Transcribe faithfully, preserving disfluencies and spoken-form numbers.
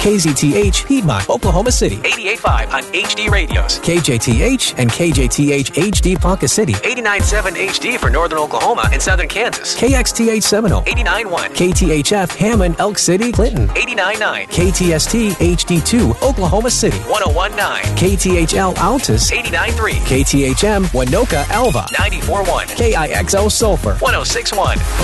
K Z T H, Piedmont, Oklahoma City. eighty-eight point five on H D Radios. K J T H and K J T H H D Ponca City. eighty-nine point seven H D for Northern Oklahoma and Southern Kansas. K X T H Seminole. eighty-nine point one. K T H F Hammond, Elk City, Clinton. eighty-nine point nine. K T S T H D two, Oklahoma City. one oh one point nine. K T H L Altus. eighty-nine point three. K T H M Winoka Alva. ninety-four point one. K I X O Sulphur. one oh six point one.